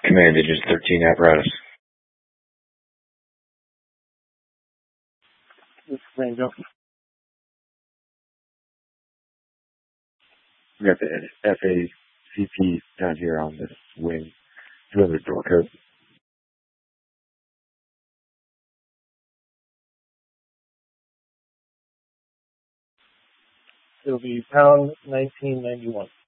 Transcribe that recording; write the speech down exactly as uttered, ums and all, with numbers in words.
Command Engine thirteen apparatus. This is Rango. We got the F A C P down here on this wing. Delivered door code. It'll be pound nineteen ninety-one.